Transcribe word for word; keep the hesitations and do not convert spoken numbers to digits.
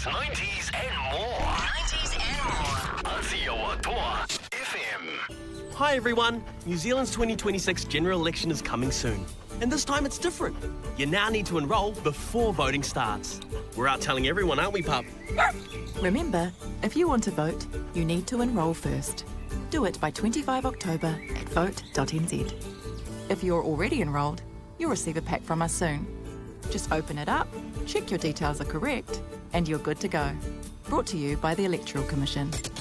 nineties and more. nineties and more. Aotearoa Toa F M. Hi everyone, New Zealand's twenty twenty-six general election is coming soon. And this time it's different. You now need to enrol before voting starts. We're out telling everyone, aren't we, pup? Remember, if you want to vote, you need to enrol first. Do it by twenty-fifth of October at vote dot n z. If you're already enrolled, you'll receive a pack from us soon. Just open it up, check your details are correct, and you're good to go. Brought to you by the Electoral Commission.